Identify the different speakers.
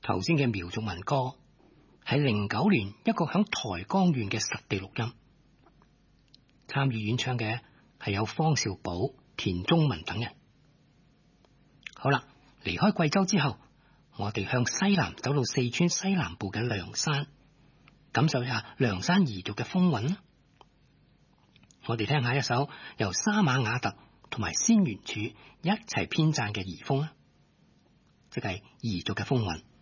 Speaker 1: 頭先嘅苗族民歌係09年一個響台江縣嘅實地錄音，參與演唱嘅係有方少寶、田中文等人。好啦，離開貴州之後，我哋向西南走到四川西南部嘅涼山，感受一下涼山彝族嘅風韻啦。我哋聽下一首由沙馬雅特同埋仙元柱一齊編撰嘅彝風啦，即係彝族嘅風韻。